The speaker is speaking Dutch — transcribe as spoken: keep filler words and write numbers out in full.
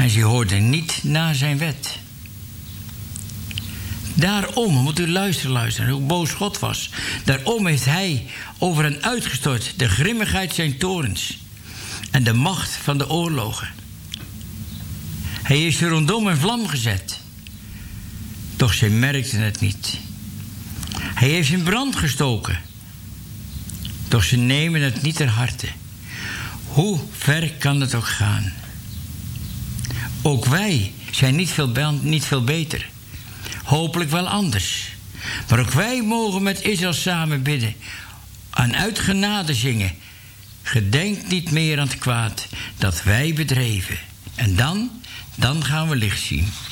En ze hoorden niet naar zijn wet. Daarom, moet u luisteren, luisteren, hoe boos God was. Daarom heeft hij over hen uitgestort de grimmigheid zijn torens en de macht van de oorlogen. Hij heeft ze rondom een vlam gezet, doch zij merkten het niet. Hij heeft ze in brand gestoken, doch ze nemen het niet ter harte. Hoe ver kan het ook gaan? Ook wij zijn niet veel, niet veel beter. Hopelijk wel anders. Maar ook wij mogen met Israël samen bidden. En uit genade zingen. Gedenk niet meer aan het kwaad dat wij bedreven. En dan, dan gaan we licht zien.